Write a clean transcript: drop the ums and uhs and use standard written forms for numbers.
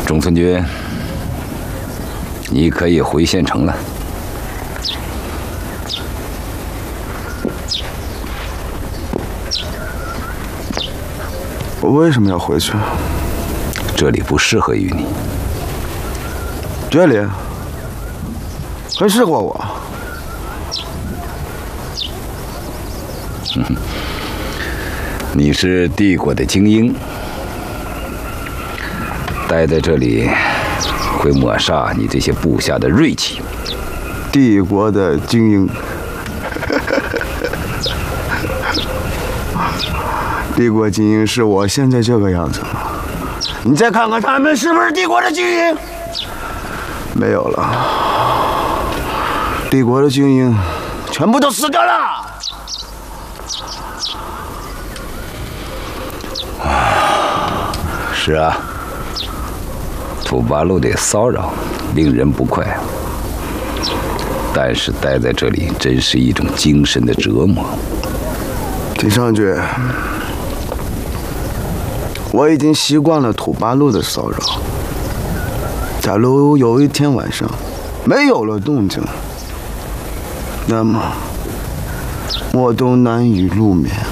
中村君，你可以回县城了。 我为什么要回去？ 这里不适合于你。 这里很适合我。 你是帝国的精英，待在这里会抹杀你这些部下的锐气。 帝国的精英，帝国精英是我现在这个样子吗？你再看看他们是不是帝国的精英？没有了，帝国的精英全部都死掉了。 是啊，土八路的骚扰令人不快，但是待在这里真是一种精神的折磨。 金上君，我已经习惯了土八路的骚扰。假如有一天晚上没有了动静，那么我都难以入眠。